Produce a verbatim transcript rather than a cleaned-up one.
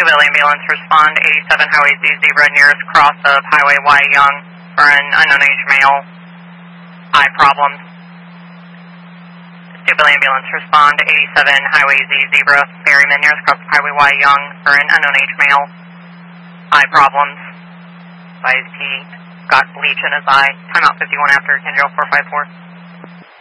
Steubenville ambulance, respond eighty-seven Highway Z Zebra, nearest cross of Highway Y Young for an unknown age male. Eye problems. Steubenville ambulance, respond eighty-seven Highway Z Zebra, Berryman, nearest cross of Highway Y Young for an unknown age male. Eye problems. Advise P. Got bleach in his eye. Timeout fifty-one after, Kendrill four five four.